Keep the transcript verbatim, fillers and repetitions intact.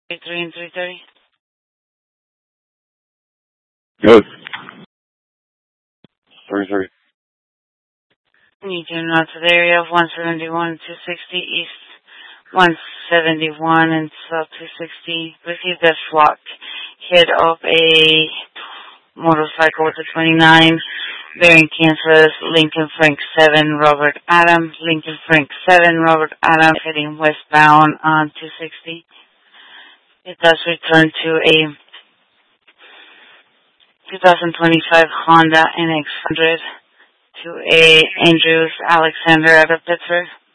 three and three thirty. Good. three three. You do not to the area of one seventy-one, two sixty East, one seventy-one and South two sixty. Received a flock hit of a motorcycle with a twenty-nine, bearing Kansas, Lincoln Frank seven, Robert Adams, Lincoln Frank seven, Robert Adams, heading westbound on two sixty. It does return to a two thousand twenty-five Honda N X one hundred to a Andrews Alexander out of Pittsburgh.